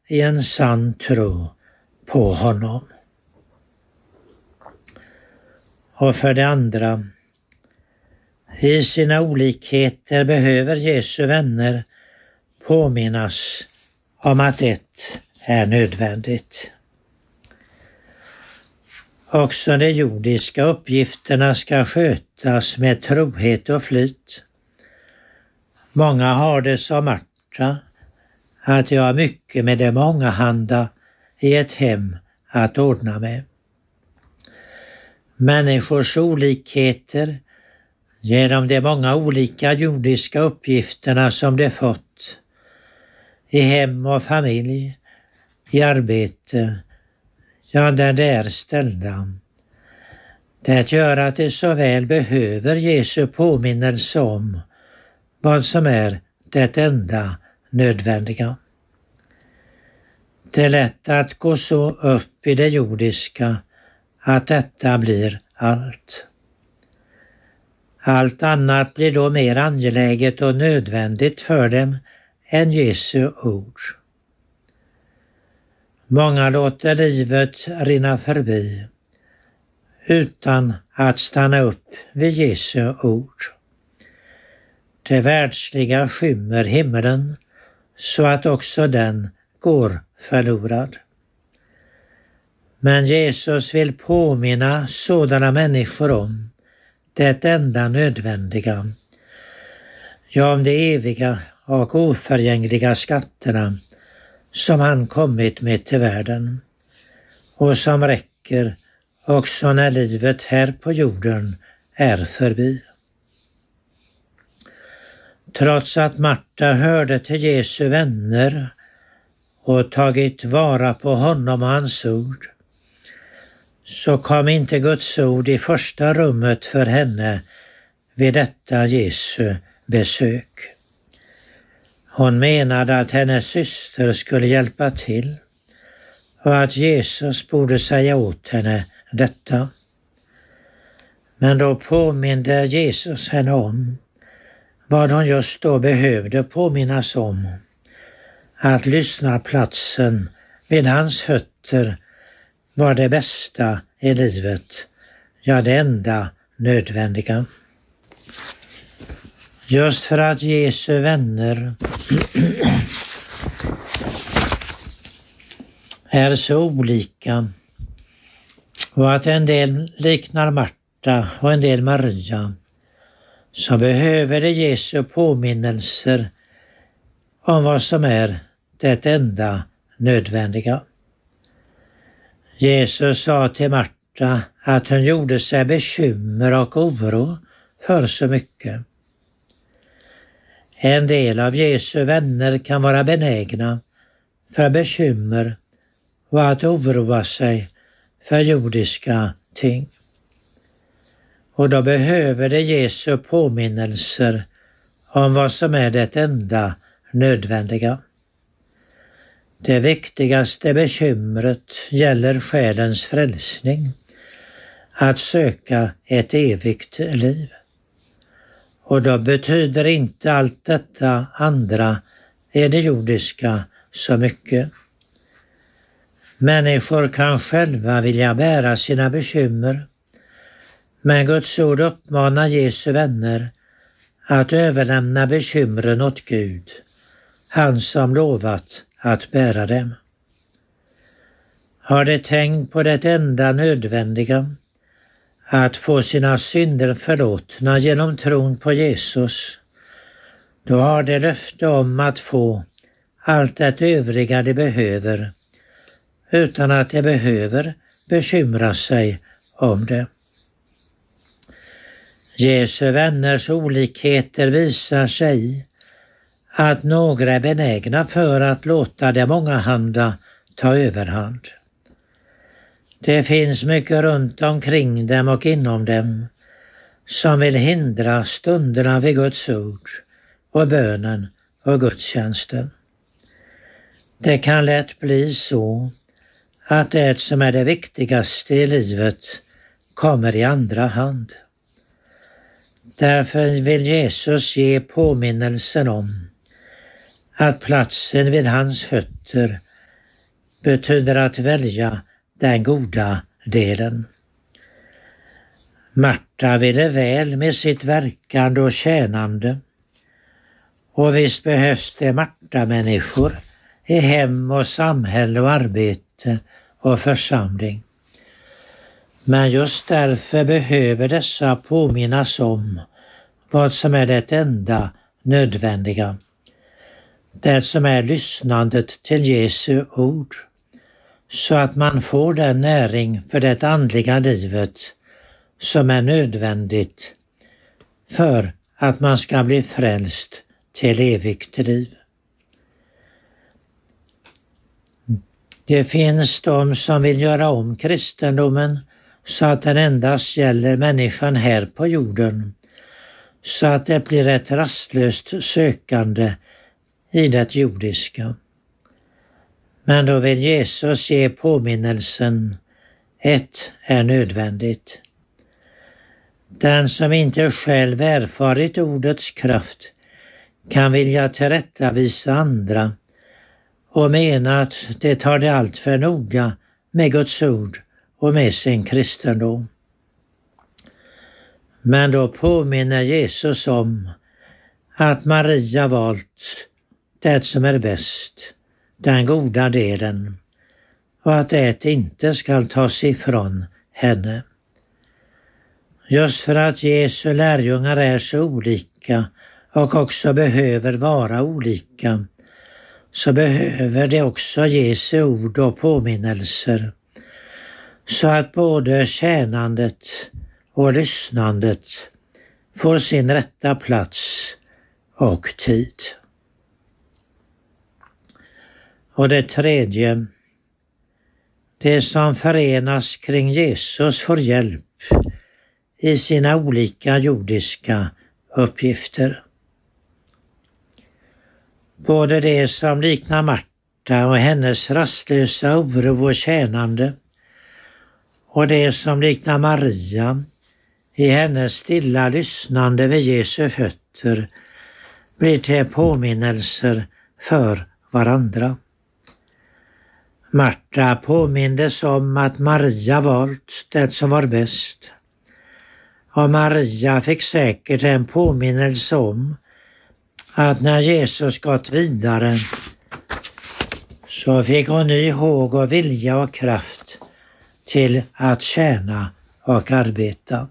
i en sann tro på honom. Och för det andra, i sina olikheter behöver Jesu vänner påminnas om att ett är nödvändigt. Också de jordiska uppgifterna ska skötas med trohet och flit. Många har det som Marta, att de har mycket med det mångahanda i ett hem att ordna med. Människors olikheter genom de många olika jordiska uppgifterna som de fått i hem och familj, i arbete, ja där de är ställda. Det gör att de så väl behöver Jesu påminnelse om vad som är det enda nödvändiga. Det är lätt att gå så upp i det jordiska att detta blir allt. Allt annat blir då mer angeläget och nödvändigt för dem än Jesu ord. Många låter livet rinna förbi utan att stanna upp vid Jesu ord. Det världsliga skymmer himmelen så att också den går förlorad. Men Jesus vill påminna sådana människor om det enda nödvändiga, ja om de eviga och oförgängliga skatterna som han kommit med till världen och som räcker också när livet här på jorden är förbi. Trots att Marta hörde till Jesu vänner och tagit vara på honom och hans ord, så kom inte Guds ord i första rummet för henne vid detta Jesu besök. Hon menade att hennes syster skulle hjälpa till och att Jesus borde säga åt henne detta. Men då påminde Jesus henne om vad hon just då behövde påminnas om, att lyssnarplatsen vid hans fötter var det bästa i livet, ja det enda nödvändiga. Just för att Jesu vänner är så olika och att en del liknar Marta och en del Maria, så behöver det Jesu påminnelser om vad som är det enda nödvändiga. Jesus sa till Marta att hon gjorde sig bekymmer och oro för så mycket. En del av Jesu vänner kan vara benägna för bekymmer och att oroa sig för jordiska ting. Och då behöver det Jesu påminnelser om vad som är det enda nödvändiga. Det viktigaste bekymret gäller själens frälsning, att söka ett evigt liv. Och då betyder inte allt detta andra i det jordiska så mycket. Människor kan själva vilja bära sina bekymmer, men Guds ord uppmanar Jesu vänner att överlämna bekymren åt Gud, han som lovat att bära dem. Har de tänkt på det enda nödvändiga, att få sina synder förlåtna genom tron på Jesus, då har de löfte om att få allt det övriga de behöver, utan att de behöver bekymra sig om det. Jesu vänners olikheter visar sig i att några är benägna för att låta det mångahanda ta överhand. Det finns mycket runt omkring dem och inom dem som vill hindra stunderna vid Guds ord och bönen och gudstjänsten. Det kan lätt bli så att det som är det viktigaste i livet kommer i andra hand. Därför vill Jesus ge påminnelsen om att platsen vid hans fötter betyder att välja den goda delen. Marta ville väl med sitt verkande och tjänande. Och visst behövs det Marta-människor i hem och samhälle och arbete och församling. Men just därför behöver dessa påminnas om vad som är det enda nödvändiga. Det som är lyssnandet till Jesu ord, så att man får den näring för det andliga livet som är nödvändigt för att man ska bli frälst till evigt liv. Det finns de som vill göra om kristendomen så att den endast gäller människan här på jorden, så att det blir ett rastlöst sökande i det jordiska. Men då vill Jesus ge påminnelsen: ett är nödvändigt. Den som inte själv erfarit ordets kraft kan vilja tillrättavisa andra och mena att det tar det allt för noga med Guds ord och med sin kristendom. Men då påminner Jesus om att Maria valt det som är bäst, den goda delen, och att det inte ska tas ifrån henne. Just för att Jesu lärjungar är så olika och också behöver vara olika, så behöver det också Jesu ord och påminnelser, så att både tjänandet och lyssnandet får sin rätta plats och tid. Och det tredje, det som förenas kring Jesus får hjälp i sina olika jordiska uppgifter. Både det som liknar Marta och hennes rastlösa oro och tjänande, och det som liknar Maria i hennes stilla lyssnande vid Jesu fötter, blir till påminnelser för varandra. Marta påmindes om att Maria valt det som var bäst. Och Maria fick säkert en påminnelse om att när Jesus gått vidare så fick hon ny håg och vilja och kraft till att tjäna och arbeta.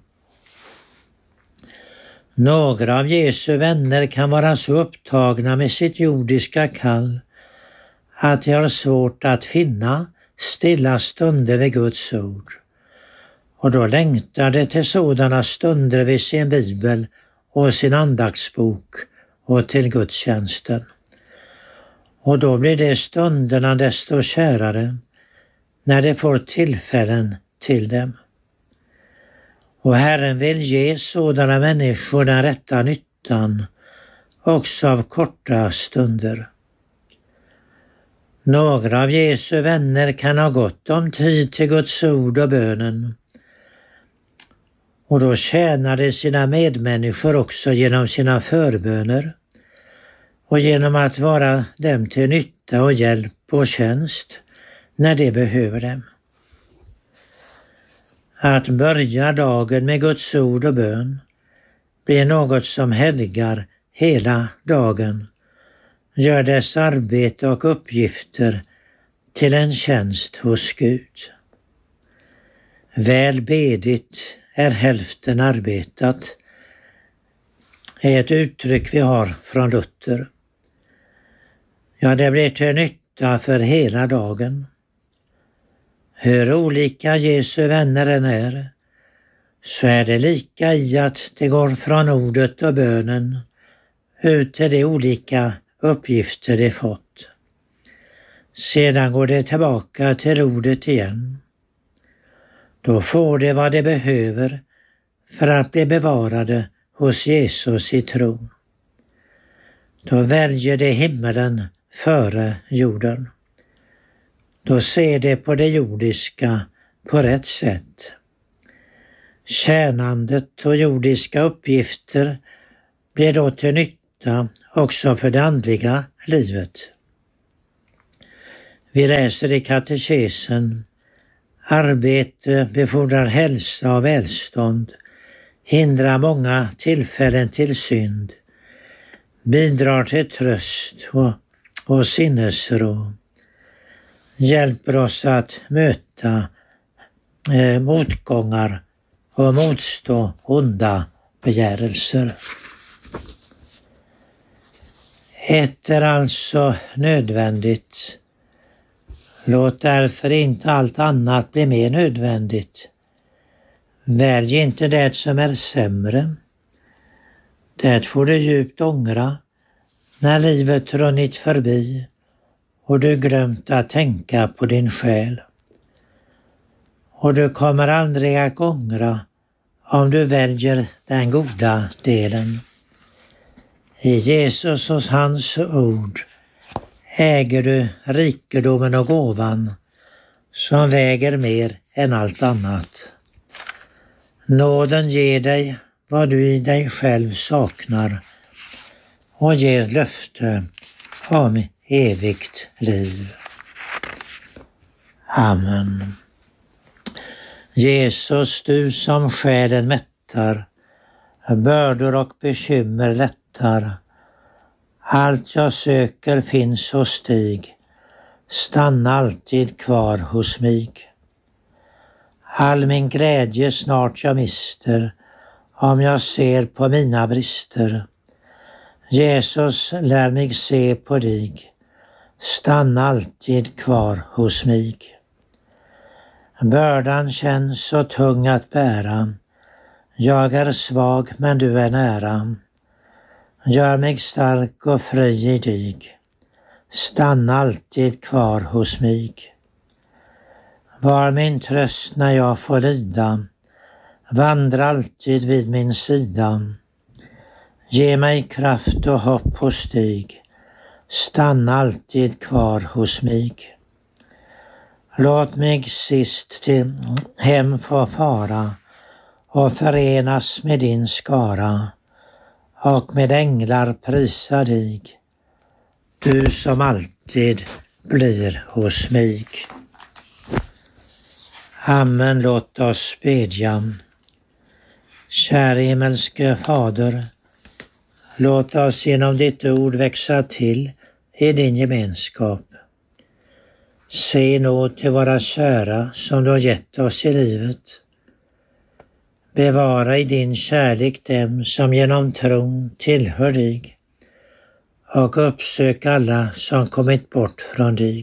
Några av Jesu vänner kan vara så upptagna med sitt jordiska kall att de har svårt att finna stilla stunder vid Guds ord. Och då längtar de till sådana stunder vid sin bibel och sin andaktsbok och till gudstjänsten. Och då blir det stunderna desto kärare när de får tillfällen till dem. Och Herren vill ge sådana människor den rätta nyttan också av korta stunder. Några av Jesu vänner kan ha gott om tid till Guds ord och bönen. Och då tjänar de sina medmänniskor också genom sina förböner och genom att vara dem till nytta och hjälp och tjänst när de behöver dem. Att börja dagen med Guds ord och bön blir något som helgar hela dagen, gör dess arbete och uppgifter till en tjänst hos Gud. Väl bedigt är hälften arbetat, är ett uttryck vi har från Luther. Ja, det blir till nytta för hela dagen. Hur olika Jesu vänner än är, så är det lika i att det går från ordet och bönen ut till de olika uppgifter de fått. Sedan går det tillbaka till ordet igen. Då får de vad de behöver för att bli bevarade hos Jesus i tron. Då väljer de himmelen före jorden. Då ser de på det jordiska på rätt sätt. Tjänandet och jordiska uppgifter blir då till nytta också för det andliga livet. Vi läser i katekesen: arbete befordrar hälsa och välstånd, hindrar många tillfällen till synd, bidrar till tröst och sinnesro, hjälper oss att möta motgångar och motstå onda begärelser. Ett är alltså nödvändigt. Låt därför inte allt annat bli mer nödvändigt. Välj inte det som är sämre. Det får du djupt ångra när livet runnit förbi och du glömt att tänka på din själ. Och du kommer aldrig att ångra om du väljer den goda delen. I Jesus och hans ord äger du rikedomen och gåvan som väger mer än allt annat. Nåden ger dig vad du i dig själv saknar och ger löfte om evigt liv. Amen. Jesus, du som själen mättar, bördor och bekymmer lättar. Allt jag söker finns hos dig, stanna alltid kvar hos mig. All min glädje snart jag mister, om jag ser på mina brister. Jesus, lär mig se på dig, stanna alltid kvar hos mig. Bördan känns så tung att bära, jag är svag men du är nära. Gör mig stark och fri i dig, stanna alltid kvar hos mig. Var min tröst när jag får lida, vandra alltid vid min sida. Ge mig kraft och hopp hos dig, stanna alltid kvar hos mig. Låt mig sist till hem få fara och förenas med din skara och med änglar prisa dig, du som alltid blir hos mig. Amen, låt oss bedja. Kära himmelske Fader, låt oss genom ditt ord växa till i din gemenskap. Se nåd till våra kära som du har gett oss i livet. Bevara i din kärlek dem som genom tron tillhör dig och uppsök alla som kommit bort från dig.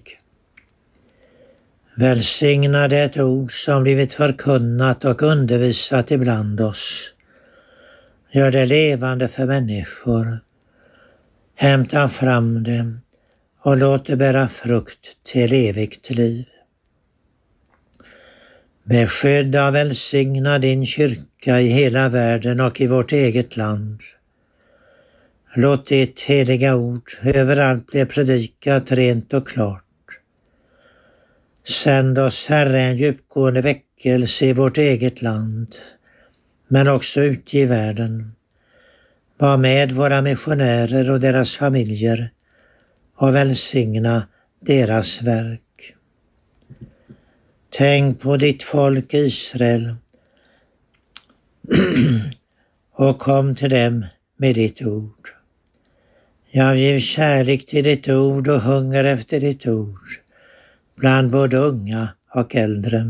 Välsigna det ord som blivit förkunnat och undervisat ibland oss. Gör det levande för människor. Hämta fram dem och låt det bära frukt till evigt liv. Beskydda och välsigna din kyrka i hela världen och i vårt eget land. Låt ditt heliga ord överallt bli predikat rent och klart. Sänd oss, Herre, en djupgående väckelse i vårt eget land, men också ute i världen. Var med våra missionärer och deras familjer och välsigna deras verk. Tänk på ditt folk Israel och kom till dem med ditt ord. Jag giv kärlek till ditt ord och hunger efter ditt ord bland både unga och äldre.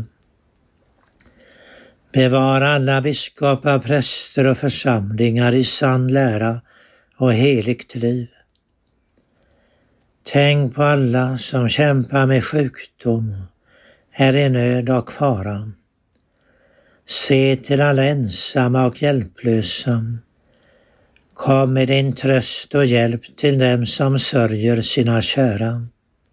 Bevara alla biskopar, präster och församlingar i sann lära och heligt liv. Tänk på alla som kämpar med sjukdom, är i nöd och fara. Se till alla ensamma och hjälplösa. Kom med din tröst och hjälp till dem som sörjer sina kära.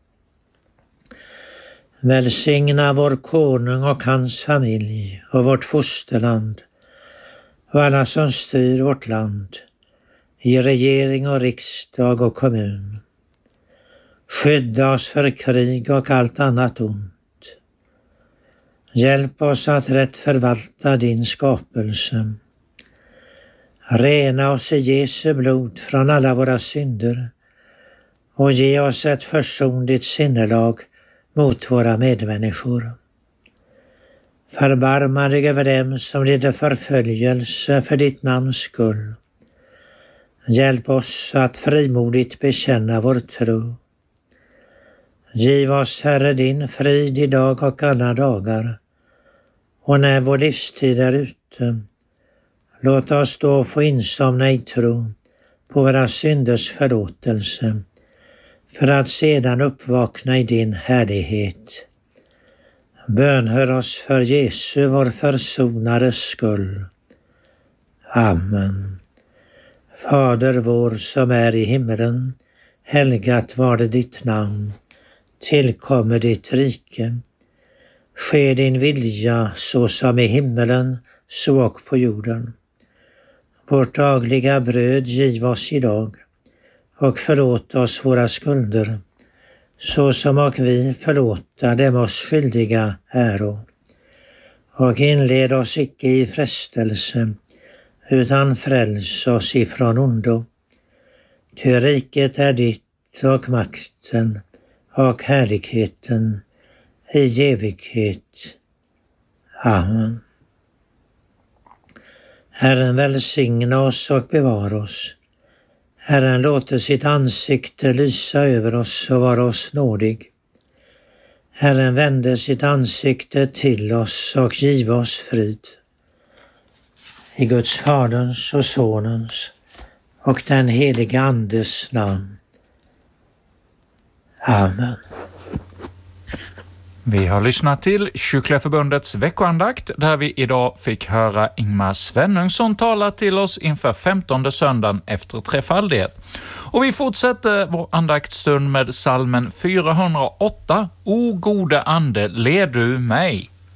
Välsigna vår konung och hans familj och vårt fosterland och alla som styr vårt land i regering och riksdag och kommun. Skydda oss för krig och allt annat ont. Hjälp oss att rätt förvalta din skapelse. Rena oss i Jesu blod från alla våra synder och ge oss ett försonligt sinnelag mot våra medmänniskor. Förbarma dig över dem som lider förföljelse för ditt namns skull. Hjälp oss att frimodigt bekänna vår tro. Giv oss, Herre, din frid idag och alla dagar. Och när vår livstid är ute, låt oss då få insomna i tro på våra synders förlåtelse, för att sedan uppvakna i din härlighet. Bönhör oss för Jesu, vår försonares skull. Amen. Fader vår som är i himmelen, helgat var det ditt namn. Tillkommer ditt rike. Ske din vilja så som i himmelen, så och på jorden. Vårt dagliga bröd giv oss idag, och förlåt oss våra skulder, så som och vi förlåta dem oss skyldiga äro. Och inled oss icke i frestelse, utan fräls oss ifrån ondo. Ty riket är ditt och makten och härligheten i evighet. Amen. Herren välsigna oss och bevara oss. Herren låter sitt ansikte lysa över oss och vara oss nådig. Herren vände sitt ansikte till oss och giv oss frid. I Guds Faderns och Sonens och den helige Andes namn. Amen. Vi har lyssnat till Kyrkliga förbundets veckoandakt där vi idag fick höra Ingmar Svenungsson tala till oss inför 15:e söndagen efter trefaldighet. Och vi fortsätter vår andaktstund med psalmen 408, O gode ande, led du mig.